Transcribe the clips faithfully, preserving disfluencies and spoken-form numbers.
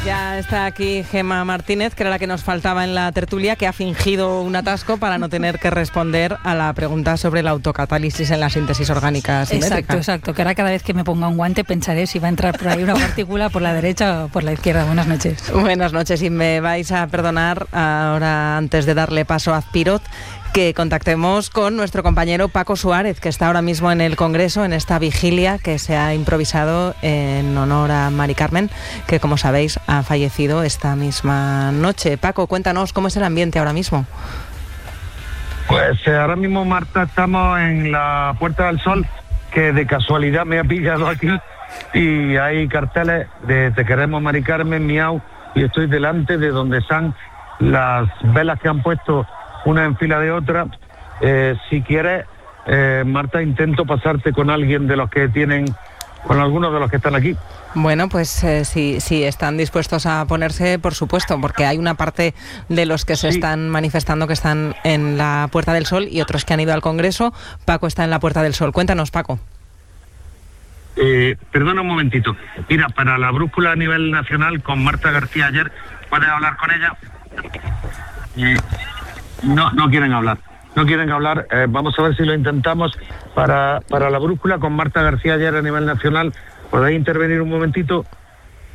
Ya está aquí Gemma Martínez, que era la que nos faltaba en la tertulia, que ha fingido un atasco para no tener que responder a la pregunta sobre la autocatálisis en la síntesis orgánica simétrica. Exacto, exacto, que ahora cada vez que me ponga un guante pensaré si va a entrar por ahí una partícula por la derecha o por la izquierda. Buenas noches. Buenas noches, y me vais a perdonar ahora, antes de darle paso a Azpiroz, que contactemos con nuestro compañero Paco Suárez, que está ahora mismo en el Congreso, en esta vigilia que se ha improvisado en honor a Mari Carmen, que, como sabéis, ha fallecido esta misma noche. Paco, cuéntanos cómo es el ambiente ahora mismo. Pues eh, ahora mismo, Marta, estamos en la Puerta del Sol, que de casualidad me ha pillado aquí, y hay carteles de Te queremos, Mari Carmen, miau, y estoy delante de donde están las velas que han puesto una en fila de otra. Eh, si quieres, eh, Marta, intento pasarte con alguien de los que tienen, con algunos de los que están aquí. Bueno, pues eh, si, si están dispuestos a ponerse, por supuesto, porque hay una parte de los que se sí. están manifestando que están en la Puerta del Sol y otros que han ido al Congreso. Paco está en la Puerta del Sol. Cuéntanos, Paco. Eh, perdona un momentito. Mira, para la brújula a nivel nacional, con Marta García ayer, ¿puedes hablar con ella? Eh, no, no quieren hablar. No quieren hablar. Eh, vamos a ver si lo intentamos para, para la brújula con Marta García ayer a nivel nacional. ¿Podéis intervenir un momentito?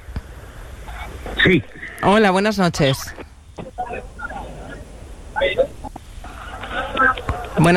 Sí. Hola, buenas noches.